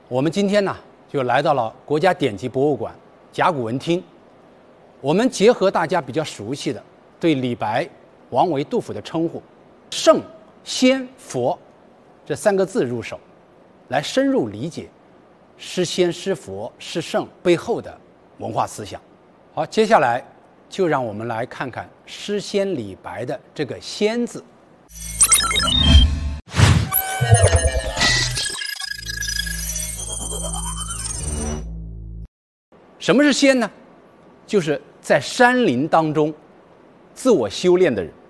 我们今天呢，就来到了国家典籍博物馆甲骨文厅。我们结合大家比较熟悉的对李白、王维、杜甫的称呼“圣、仙、佛”这三个字入手，来深入理解诗仙、诗佛、诗圣背后的文化思想。好，接下来就让我们来看看诗仙李白的这个“仙”字。什么是仙呢？就是在山林当中自我修炼的人。